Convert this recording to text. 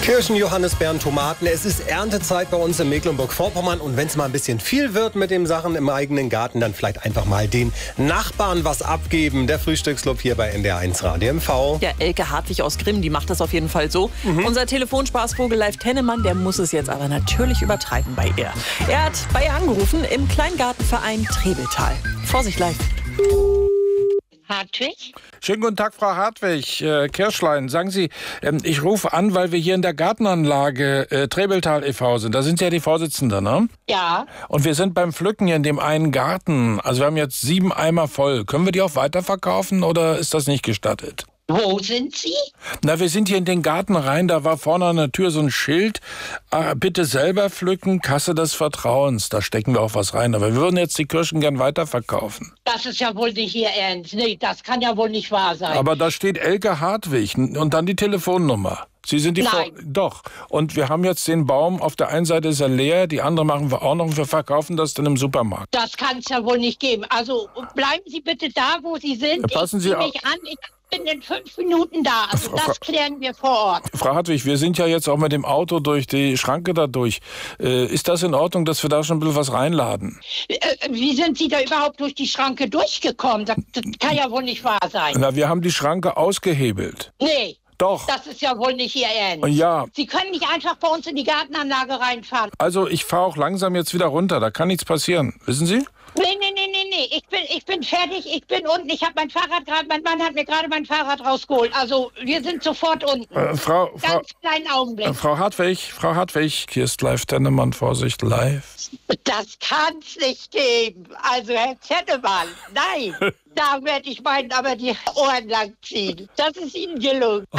Kirschen, Johannisbeeren, Tomaten. Es ist Erntezeit bei uns in Mecklenburg-Vorpommern. Und wenn es mal ein bisschen viel wird mit den Sachen im eigenen Garten, dann vielleicht einfach mal den Nachbarn was abgeben. Der Frühstücksclub hier bei NDR1 Radio MV. Ja, Elke Hartwig aus Grimm, die macht das auf jeden Fall so. Unser Telefonspaßvogel Leif Tennemann, der muss es jetzt aber natürlich übertreiben bei ihr. Er hat bei ihr angerufen im Kleingartenverein Trebeltal. Vorsicht, Leif. Hartwig? Schönen guten Tag, Frau Hartwig. Kirschlein, sagen Sie, ich rufe an, weil wir hier in der Gartenanlage Trebeltal e.V. sind. Da sind Sie ja die Vorsitzende, ne? Ja. Und wir sind beim Pflücken hier in dem einen Garten. Also wir haben jetzt 7 Eimer voll. Können wir die auch weiterverkaufen oder ist das nicht gestattet? Wo sind Sie? Na, wir sind hier in den Garten rein, da war vorne an der Tür so ein Schild. Bitte selber pflücken, Kasse des Vertrauens. Da stecken wir auch was rein. Aber wir würden jetzt die Kirschen gern weiterverkaufen. Das ist ja wohl nicht Ihr Ernst. Nee, das kann ja wohl nicht wahr sein. Aber da steht Elke Hartwig und dann die Telefonnummer. Sie sind die Nein. Doch. Und wir haben jetzt den Baum, auf der einen Seite ist er leer, die andere machen wir auch noch und wir verkaufen das dann im Supermarkt. Das kann es ja wohl nicht geben. Also bleiben Sie bitte da, wo Sie sind. Passen Sie ich auf. zieh mich an. Ich bin in 5 Minuten da. Also das klären wir vor Ort. Frau Hartwig, wir sind ja jetzt auch mit dem Auto durch die Schranke da durch. Ist das in Ordnung, dass wir da schon ein bisschen was reinladen? Wie sind Sie da überhaupt durch die Schranke durchgekommen? Das kann ja wohl nicht wahr sein. Na, wir haben die Schranke ausgehebelt. Nee. Doch. Das ist ja wohl nicht Ihr Ernst. Ja. Sie können nicht einfach bei uns in die Gartenanlage reinfahren. Also ich fahre auch langsam jetzt wieder runter, da kann nichts passieren. Wissen Sie? Nee. Ich bin fertig, ich bin unten. Ich habe mein Mann hat mir gerade mein Fahrrad rausgeholt. Also wir sind sofort unten. Ganz kleinen Augenblick. Frau Hartwig, hier ist Leif Tennemann, Vorsicht, live. Das kann's nicht geben. Also Herr Tennemann, nein. Da werde ich meinen aber die Ohren lang ziehen. Das ist Ihnen gelungen.